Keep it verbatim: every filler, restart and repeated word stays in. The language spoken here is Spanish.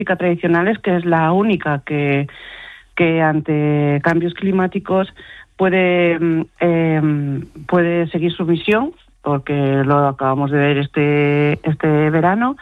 tradicionales, que es la única que, que ante cambios climáticos puede, eh, puede seguir su misión, porque lo acabamos de ver este, este verano,